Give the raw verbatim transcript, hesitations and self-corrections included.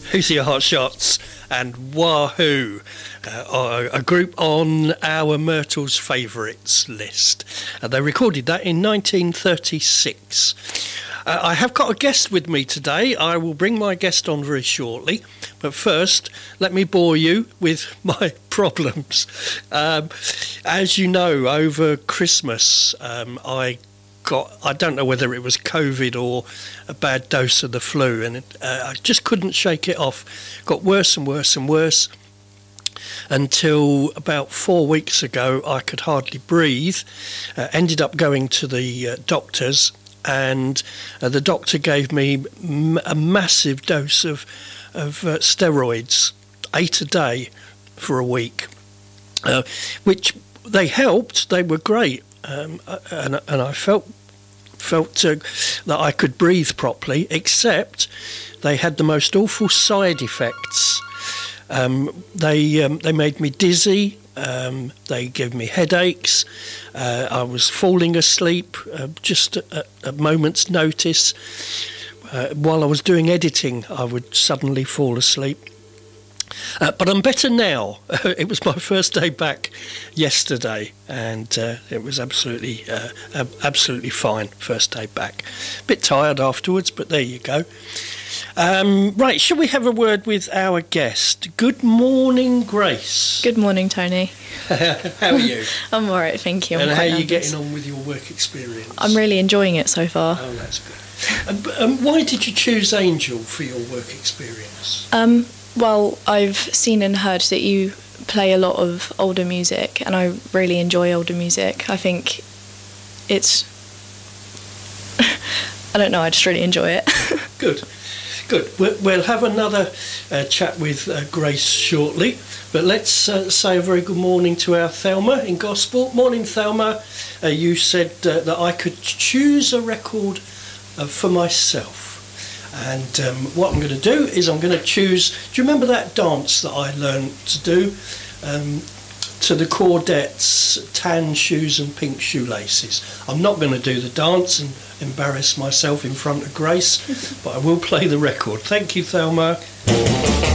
Who's Your Hot Shots and Wahoo, uh, a group on our Myrtle's Favourites list. Uh, they recorded that in nineteen thirty-six. Uh, I have got a guest with me today. I will bring my guest on very shortly. But first, let me bore you with my problems. Um, as you know, over Christmas, um, I got, I don't know whether it was COVID or a bad dose of the flu, and it, uh, I just couldn't shake it off. Got worse and worse and worse until about four weeks ago I could hardly breathe. Uh, ended up going to the uh, doctors, and uh, the doctor gave me m- a massive dose of, of uh, steroids, eight a day for a week, uh, which they helped, they were great. Um, and, and I felt felt uh, that I could breathe properly, except they had the most awful side effects. Um, they um, they made me dizzy. Um, they gave me headaches. Uh, I was falling asleep uh, just at a moment's notice. Uh, while I was doing editing, I would suddenly fall asleep. Uh, but I'm better now. It was my first day back yesterday, and uh, it was absolutely, uh, absolutely fine. First day back. Bit tired afterwards, but there you go. Um, right, shall we have a word with our guest? Good morning, Grace. Good morning, Tony. How are you? I'm all right, thank you. I'm and how are you nervous. getting on with your work experience? I'm really enjoying it so far. Oh, that's good. Um, um, why did you choose Angel for your work experience? Um, well, I've seen and heard that you play a lot of older music, and I really enjoy older music. I think it's... I don't know, I just really enjoy it. Good. Good. We'll, we'll have another uh, chat with uh, Grace shortly, but let's uh, say a very good morning to our Thelma in Gosport. Morning, Thelma. Uh, you said uh, that I could choose a record uh, for myself. And um, what I'm going to do is I'm going to choose... Do you remember that dance that I learned to do? Um, to the Chordettes, Tan Shoes and Pink Shoelaces. I'm not going to do the dance and embarrass myself in front of Grace, but I will play the record. Thank you, Thelma.